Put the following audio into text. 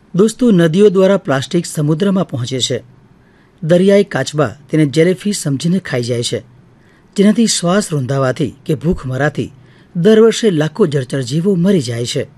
દોસ્તો, નદીઓ દ્વારા પ્લાસ્ટિક સમુદ્રમાં પહોંચે છે. દરિયાઈ કાચબા તેને જેલીફિશ સમજીને ખાઈ જાય છે, જેનાથી શ્વાસ રૂંધાવાથી કે ભૂખ મરાથી દર વર્ષે લાખો જળચર જીવો મરી જાય છે.